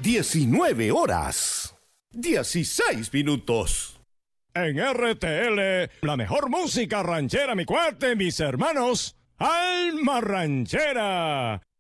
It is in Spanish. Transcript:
19 horas, 16 minutos. En RTL, la mejor música ranchera, mi cuate, mis hermanos. Alma Ranchera.